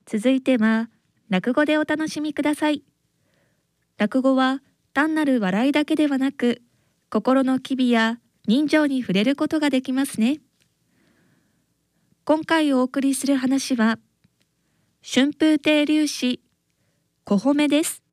続いては落語でお楽しみください。落語は単なる笑いだけではなく、心の機微や人情に触れることができますね。今回お送りする話は、春風亭柳枝小褒めです。